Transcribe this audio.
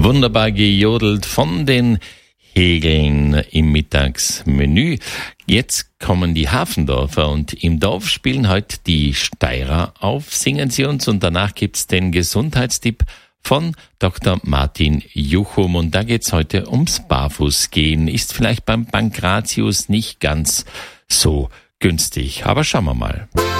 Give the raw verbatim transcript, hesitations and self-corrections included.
Wunderbar gejodelt von den Hegeln im Mittagsmenü. Jetzt kommen die Hafendorfer und im Dorf spielen heute die Steirer auf, singen sie uns und danach gibt's den Gesundheitstipp von Doktor Martin Juchum und da geht's heute ums Barfußgehen. Ist vielleicht beim Pankratius nicht ganz so günstig, aber schauen wir mal.